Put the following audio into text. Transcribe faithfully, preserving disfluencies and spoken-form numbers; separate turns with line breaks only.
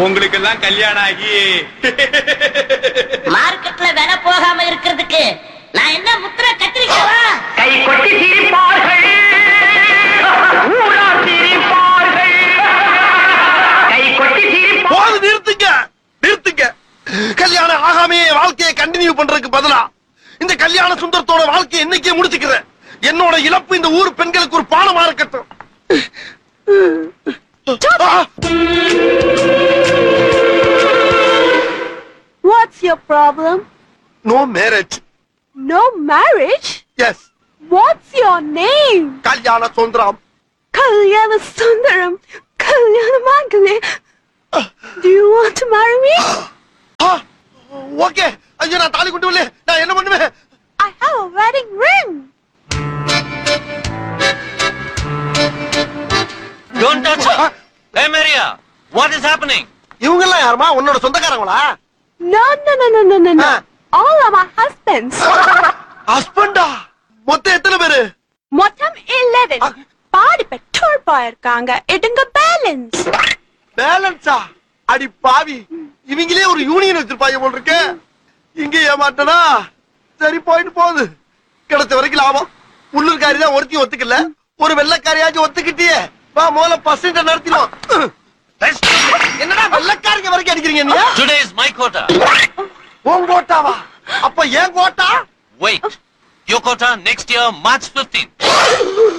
உங்களுக்கு எல்லாம் கல்யாணம் ஆகி
மார்க்கெட்ல விலை போகாம இருக்கிறதுக்கு நான் என்ன முத்திர கத்திரிக்கவா?
கை கொட்டி சிரிப்பார்கள், ஊரார் சிரிப்பார்கள். கை கொட்டி சிரிப்பார்கள்.
போது நிறுத்துங்க, நிறுத்துங்க. கல்யாணம் ஆகாமே வாழ்க்கையை கண்டினியூ பண்றதுக்கு பதிலா இந்த கல்யாண சுந்தரத்தோட வாழ்க்கையை என்னைக்கே முடிச்சுக்கிறேன். என்னோட இழப்பு இந்த ஊர் பெண்களுக்கு ஒரு பாடமா இருக்கட்டும்.
What's your problem?
No marriage.
No marriage?
Yes.
What's your name?
Kalyana Sundaram.
Kalyana Sundaram. Kalyana Mangale. Do you want to marry me?
Okay. ஐயோ நான் தாலி கொண்டு வரல. நான் என்ன பண்ணுவேன்?
I have a wedding ring.
Don't touch her. Hey Maria, what is happening?
இவங்க எல்லாம் யாருமா? உன்னோட சொந்தக்காரங்களா?
No, no, no, no, no, no, no.
Ah.
All are my husbands.
ஹஸ்பண்டா? மொத்தம் எத்தனை பேரு?
மொத்தம் eleven. பாடி பெற்றோர் போயிருக்காங்க. எடுங்க பேலன்ஸ்.
பேலன்ஸா? அடி பாவி. இவங்களே ஒரு யூனியன் வச்சிருப்பாங்க போல இருக்கு. இங்க ஏமாட்டனா? சரி போயிட்டு போகுது. கிடைச்ச வரைக்கும் லாபம். உள்ளூர்காரி தான் ஒருத்தி ஒத்துக்கல. ஒரு வெள்ளக்காரியாச்சும் ஒத்துக்கிட்டியே. வா முதல்ல பசங்க நடத்திடுவோம். என்னடா வெள்ளக்காரிங்க வரைக்கும் அடிக்கிறீங்க நீ?
Today is my quota.
உன் கோட்டாவா? அப்ப ஏன் quota?
Wait. Your quota next year, March fifteenth.